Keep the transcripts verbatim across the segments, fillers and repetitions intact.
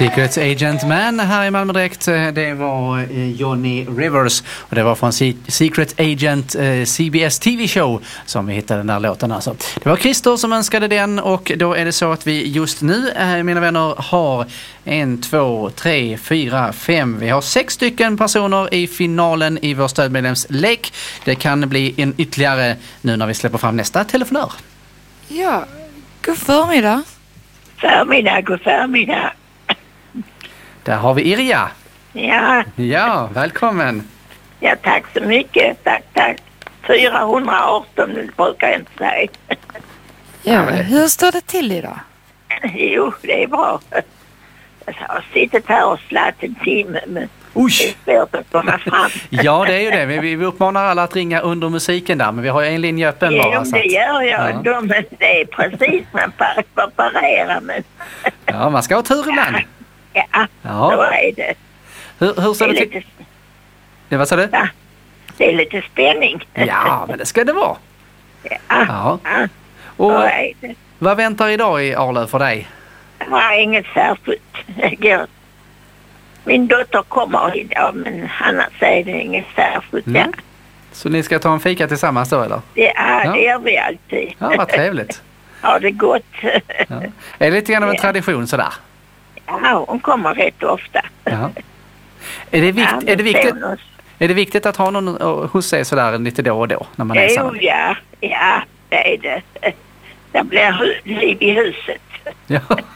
Secret Agent Man här i Malmö direkt. Det var Johnny Rivers och det var från Secret Agent C B S T V-show som vi hittade den där låten. Alltså. Det var Christer som önskade den och då är det så att vi just nu, mina vänner, har en, två, tre, fyra, fem. Vi har sex stycken personer i finalen i vår stödmedlemslek. Det kan bli en ytterligare nu när vi släpper fram nästa telefonör. Ja, god förmiddag. Förmiddag, god förmiddag. Där har vi Irja. Ja. Ja, välkommen. Ja, tack så mycket. Tack, tack. fyrahundraarton, det brukar jag inte säga. Ja, hur står det till idag? Jo, det är bra. Jag har suttit här och slatt en timme, men Oj. det är svårt att komma fram. Ja, det är ju det. Vi, vi uppmanar alla att ringa under musiken där, men vi har ju en linje öppen bara. Jo, så att, det gör jag. ja. De, men det är precis man får parera, men... Ja, man ska ha tur ibland. Ja, ja, Ja. så är det. Hur, hur ser Det det är till? lite, Det, vad sa du? ja, det är lite spänning. Ja, men det ska det vara. Ja, Ja. ja, Och så är det. vad väntar idag i Arlöv för dig? Jag har inget särskilt. Det går. Min dotter kommer idag, men annars är det inget särskilt. Mm. Ja, Så ni ska ta en fika tillsammans då, eller? det, är, Ja. det gör vi alltid. Ja, vad trevligt. Ja, det är gott. Ja. Är det lite grann av en Ja. tradition sådär? Ja, hon kommer rätt ofta. Ja. Är det, vikt, Ja, är, det viktigt, men är det viktigt att ha någon eh, hos sig sådär lite då och då när man är Jo, samman? ja, ja, det är det. Det blir hu- liv i huset. Ja.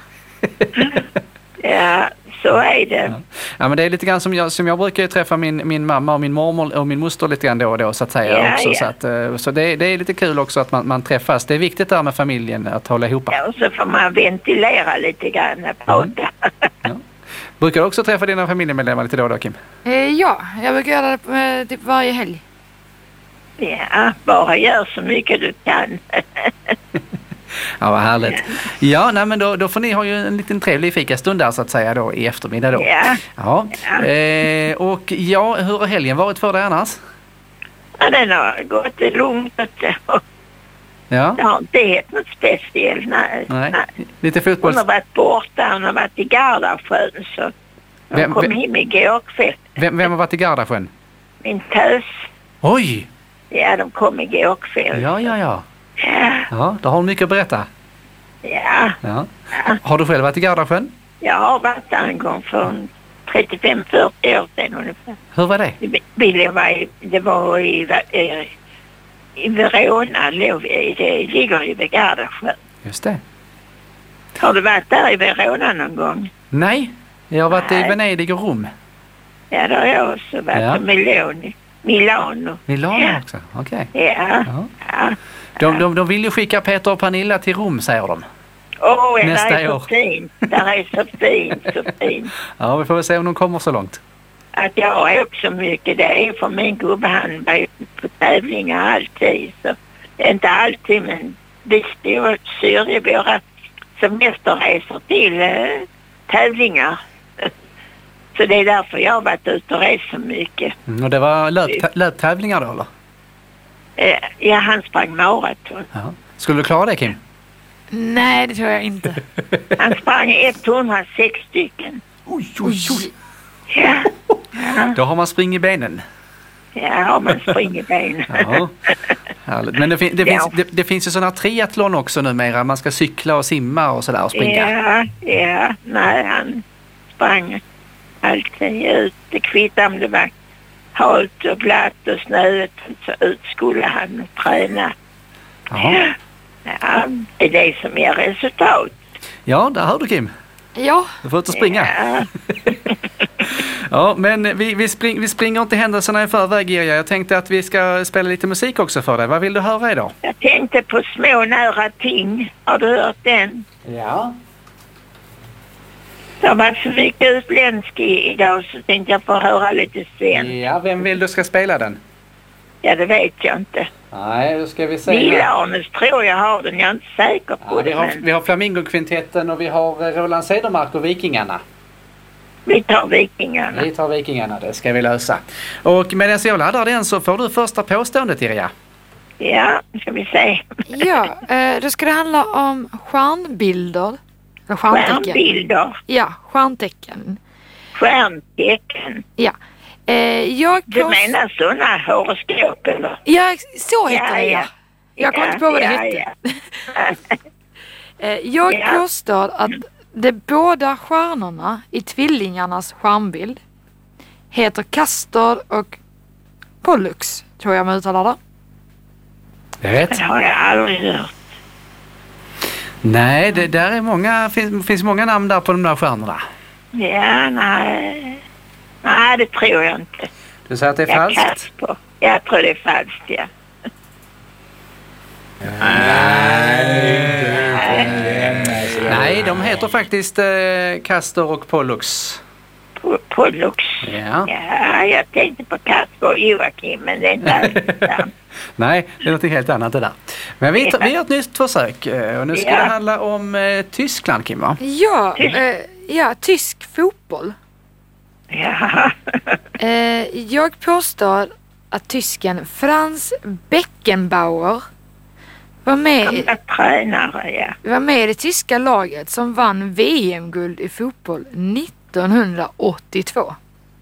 Ja, så är det. Ja. Ja, men det är lite grann som jag, som jag brukar ju träffa min, min mamma och min mormor och min moster lite grann då och då så att säga Ja, också. ja. Så, att, eh, så det, det är lite kul också att man, man träffas. Det är viktigt där med familjen att hålla ihop. Ja, och så får man ventilera lite grann och prata. Ja. Brukar du också träffa dina familjemedlemmar lite då och då, Kim? Eh, ja, jag brukar göra det eh, typ varje helg. Ja, bara gör så mycket du kan. Ja, vad härligt. Ja, nej, men då, då får ni ha ju en liten trevlig fikastund där så att säga då i eftermiddag då. Ja. Ja. Ja. Eh, och ja, hur har helgen varit för dig annars? Ja, den har gått lugnt. Och Ja, det har inte hänt något speciellt. Nej. nej. Nej. Lite Hon fotbolls... har varit borta. Hon har varit i Gardasjön. Så hon Vem- kom vem- hem igår kväll. Vem, vem har varit i Gardasjön? Min tös. Oj! Ja, de kom igår kväll. Ja, ja, ja. Ja, Ja, då har hon mycket att berätta. ja. Ja. Har du själv varit i Gardasjön? Jag har varit där en gång för trettiofem fyrtio år sedan ungefär. Hur var det? Det, det var i, det var i, i, i Verona. Det ligger i Gardasjön. Just det. Har du varit där i Verona någon gång? Nej, jag har varit i Nej. Venedig och Rom. Ja, det har jag också varit. Ja. Ja. Milano. Milano. Milano Ja. också, okej. Ja. Ja. Ja. De, de, de vill ju skicka Peter och Pernilla till Rom, säger de. Åh, det Nästa är så år. fint. Det är så fint, så fint. Ja, vi får väl se om de kommer så långt. Att jag har åkt så mycket, det är för min gubbe, han var ju på tävlingar alltid. Så, inte alltid, men vi styr våra semesterresor till eh, tävlingar. Så det är därför jag har varit ute och rest så mycket. Mm, och det var löp, löptävlingar då, eller? Eh, ja, han sprang maraton. Ja. Skulle du klara det, Kim? Nej, det tror jag inte. Han sprang etthundrasex stycken. Oj, oj, oj. Ja, ja, Då har man spring i benen. ja, man springer ben. Ja. Härligt. Men det, fin- det, Ja. finns, det, det finns ju sådana triathlon också numera. Man ska cykla och simma och sådär och springa. Ja, ja, nej, han sprang alltid ut. Det kvittar om det var halt och glatt och snöigt, så ut skulle han träna. Jaha. Ja, det är det som ger resultat. Ja, där hör du, Kim. Ja, Du får inte springa. Ja, Ja, men vi, vi, spring, vi springer inte händelserna i förväg, Irja. Jag tänkte att vi ska spela lite musik också för dig. Vad vill du höra idag? jag tänkte på Små nära ting. Har du hört den? Ja. Det har varit så mycket utländsk i- idag, så tänkte jag få höra lite sen. Ja, vem vill du ska spela den? Ja, det vet jag inte. Nej, då ska vi se. Vill-Arnes tror jag har den. Jag är inte säker på Ja, vi, det. har, Men vi har Flamingokvintetten och vi har eh, Roland Cedermark och Vikingarna. vi tar Vikingarna. Vi tar Vikingarna, det ska vi lösa. Och medan jag laddar den så får du första påståendet, Irja. Ja, ska vi se. ja. Eh, då ska det handla om stjärnbilder. Eller stjärntecken. Stjärnbilder. Ja, stjärntecken. Stjärntecken. Ja. Eh, jag Du pås- menar sådana horoskop eller? Ja, så heter Ja, det ja. ja. Jag kommer inte på vad det Ja, hette. ja. Eh, jag Ja. påstår att de båda stjärnorna i tvillingarnas stjärnbild heter Castor och Pollux, tror jag man uttalar det. Det är rätt. Det har jag aldrig hört. Nej, det där är många, finns, finns många namn där på de där stjärnorna. Ja, nej. Nej, det tror jag inte. Du säger att det är Jag falskt? kast på. Jag tror det är falskt, ja. Nej, de heter faktiskt eh, Castor och Pollux. På, på Lux. Ja. Ja, jag tänkte på Kasper och Joakim, men det är inte alls sant. Nej, det är något helt annat det där. Men vi, tar, vi har ett nytt försök eh, och nu ska Ja. det handla om eh, Tyskland, Kim, va? Ja, Tysk. eh, ja, tysk fotboll. Ja. Eh, jag påstår att tysken Franz Beckenbauer var med, i- Gamla tränare, ja. var med i det tyska laget som vann V M-guld i fotboll nittonhundraåttiotvå.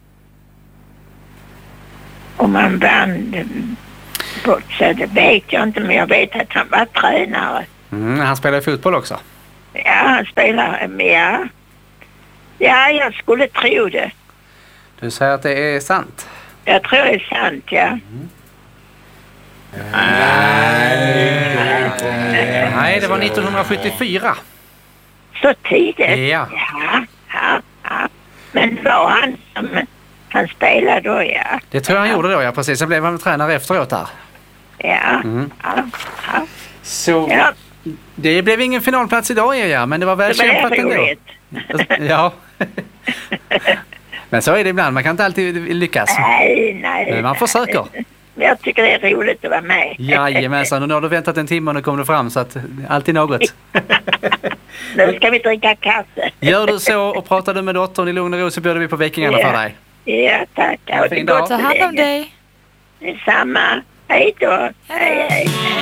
Och man vann bort, så det vet jag inte, men jag vet att han var tränare. Mm, han spelar i fotboll också. Ja, han spelar med, ja. Ja, jag skulle tro det. Du säger att det är sant. Jag tror det är sant, ja. Nej, det var nittonhundrasjuttiofyra. Så tidigt? Ja. Ja, ja, ja. Men var han som han spelade då, ja. Det tror jag han gjorde då, ja precis. Sen blev han tränare efteråt där. Ja, Mm. ja, ja. Så Ja, det blev ingen finalplats idag, ja, men det var väl det kämpat var ändå. roligt. Ja. Men så är det ibland, man kan inte alltid lyckas. Nej, nej. Men man försöker. Men jag tycker det är roligt att vara med. Jajamensan, och nu har du väntat en timme och nu kommer du fram, så att alltid något. Nu ska vi dricka kaffe. Gör du så och pratar du med dottern i lugn och ro så bjuder vi på vikingarna för dig. Ja, tack. Ha en fin dag. Ta hand om dig. Detsamma. Hej då. Hej, hej.